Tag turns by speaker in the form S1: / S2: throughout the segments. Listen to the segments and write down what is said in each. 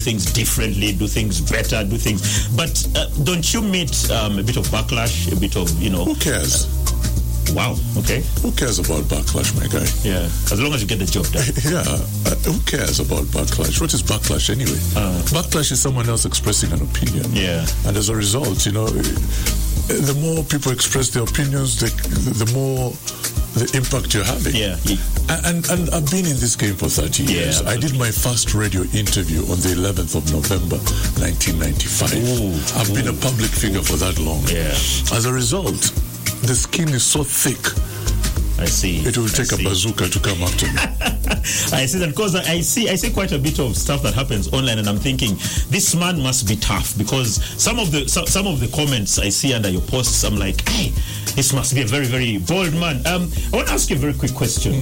S1: things differently, do things better, do things. But don't you meet a bit of backlash, a bit of,
S2: Who cares?
S1: Wow, okay.
S2: Who cares about backlash, my guy?
S1: Yeah, as long as you get the job done.
S2: Who cares about backlash? What is backlash anyway? Backlash is someone else expressing an opinion.
S1: Yeah.
S2: And as a result, the more people express their opinions, the more the impact you're having.
S1: Yeah.
S2: And I've been in this game for 30 years.
S1: Yeah,
S2: I did my first radio interview on the 11th of November, 1995.
S1: Ooh.
S2: I've been a public figure for that long.
S1: Yeah.
S2: As a result, the skin is so thick.
S1: I see.
S2: It will take a bazooka to come after me.
S1: I see that, because I see quite a bit of stuff that happens online, and I'm thinking this man must be tough, because some of the comments I see under your posts, I'm like, hey, this must be a very, very bold man. I want to ask you a very quick question.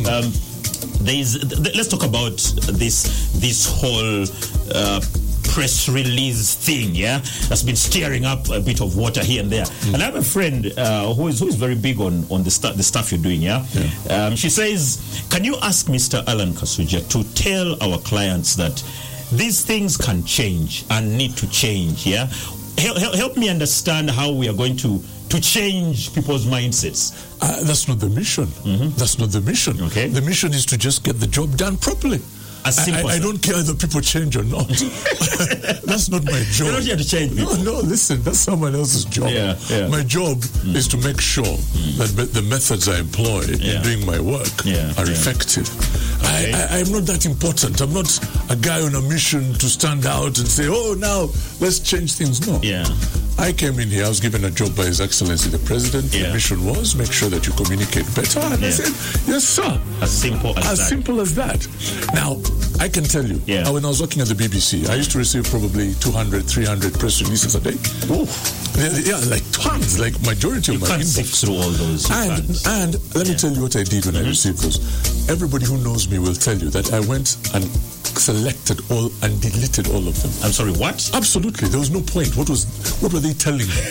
S1: Let's talk about this whole press release thing, that's been stirring up a bit of water here and there. And I have a friend who is very big on the stuff you're doing. She says, can you ask Mr. Alan Kasujja to tell our clients that these things can change and need to change? Help me understand how we are going to change people's mindsets.
S2: That's not the mission. That's not the mission.
S1: Okay.
S2: The mission is to just get the job done properly. I don't care whether people change or not. That's not my job.
S1: You're not here to change people.
S2: No, listen, that's someone else's job. My job is to make sure that the methods I employ in doing my work are effective. Okay. I'm not that important. I'm not a guy on a mission to stand out and say, oh, now let's change things. No. I came in here, I was given a job by His Excellency the President. The mission was make sure that you communicate better. And I said, yes, sir.
S1: As simple as that.
S2: Now, I can tell you, when I was working at the BBC, I used to receive probably 200, 300 press releases a day. Like tons, like majority of my inbox.
S1: Sift through all those.
S2: And let me tell you what I did when I received those. Everybody who knows me will tell you that I went and selected all and deleted all of them.
S1: I'm sorry, what?
S2: Absolutely. There was no point. What were they telling me?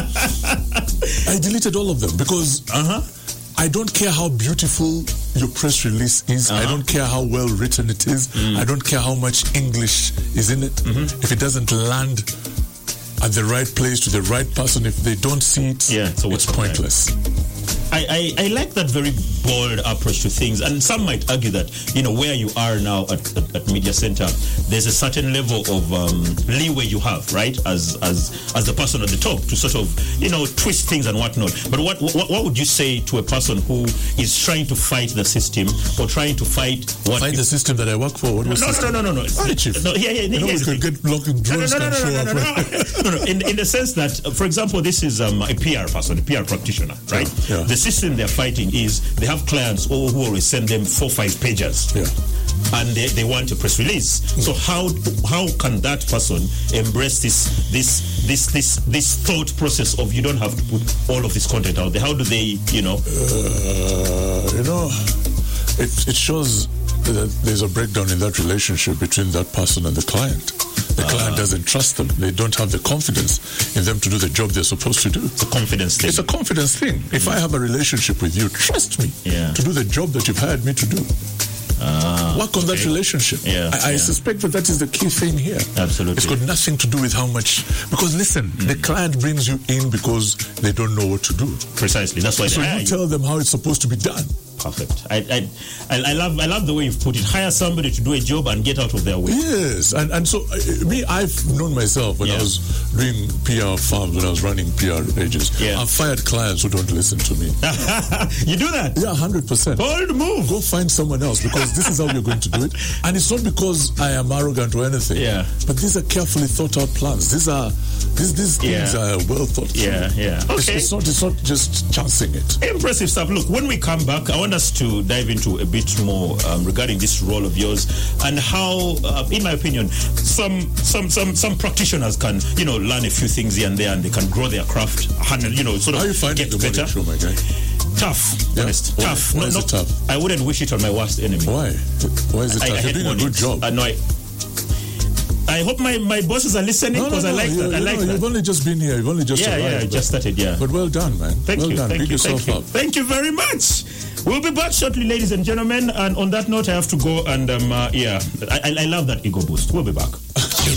S2: I deleted all of them because I don't care how beautiful your press release is. I don't care how well written it is. I don't care how much English is in it. If it doesn't land at the right place to the right person, if they don't see it, it's pointless.
S1: I like that very bold approach to things, and some might argue that where you are now at Media Center, there's a certain level of leeway you have, right, as the person at the top to sort of twist things and whatnot. But what would you say to a person who is trying to fight the system or trying to fight
S2: the system that I work for? What was
S1: no.
S2: Chief.
S1: No,
S2: we could get blocking drones can show up.
S1: No. In the sense that, for example, this is a PR person, a PR practitioner, right? The system they're fighting is they have clients who always send them 4-5 pages. And they want a press release. So how can that person embrace this thought process of you don't have to put all of this content out there? How do they,
S2: it shows that there's a breakdown in that relationship between that person and the client. The client doesn't trust them. They don't have the confidence in them to do the job they're supposed to do.
S1: It's a confidence thing.
S2: It's a confidence thing. If I have a relationship with you, trust me to do the job that you've hired me to do. Work on that relationship. I suspect that is the key thing here.
S1: Absolutely.
S2: It's got nothing to do with how much... Because listen, the client brings you in because they don't know what to do.
S1: Precisely. That's why
S2: so you tell them how it's supposed to be done.
S1: Perfect. I love the way you've put it. Hire somebody to do a job and get out of their way.
S2: Yes, and so I've known myself when I was doing PR farms, when I was running PR agents. I've fired clients who don't listen to me.
S1: You do that?
S2: Yeah, 100%.
S1: Bold move.
S2: Go find someone else because this is how you're going to do it. And it's not because I am arrogant or anything. But these are carefully thought out plans. These things are well thought through.
S1: Okay.
S2: It's not just chancing it.
S1: Impressive stuff. Look, when we come back, I want us to dive into a bit more regarding this role of yours and how, in my opinion, some practitioners can learn a few things here and there, and they can grow their craft and sort of
S2: how you finding
S1: get
S2: the
S1: better.
S2: Show, my guy?
S1: Tough, honest.
S2: Why?
S1: Tough.
S2: Why is it tough?
S1: I wouldn't wish it on my worst enemy.
S2: Why? Why is it tough? You're doing a good job.
S1: I hope my bosses are listening because I like that. I like that.
S2: You've only just been here. You've only just arrived.
S1: I just started.
S2: But well done, man.
S1: Thank you.
S2: Big yourself up.
S1: Thank you very much. We'll be back shortly, ladies and gentlemen. And on that note, I have to go. And I love that ego boost. We'll be back.